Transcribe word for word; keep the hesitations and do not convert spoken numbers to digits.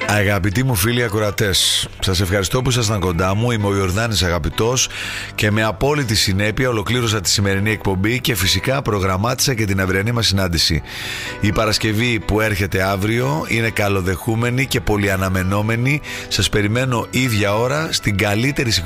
Αγαπητοί μου φίλοι ακροατές, σας ευχαριστώ που ήσασταν κοντά μου. Είμαι ο Ιορδάνης Αγαπητός και με απόλυτη συνέπεια ολοκλήρωσα τη σημερινή εκπομπή και φυσικά προγραμμάτισα και την αυριανή μας συνάντηση. Η Παρασκευή που έρχεται αύριο είναι καλοδεχούμενη και πολυαναμενόμενη. Σας περιμένω ίδια ώρα στην καλύτερη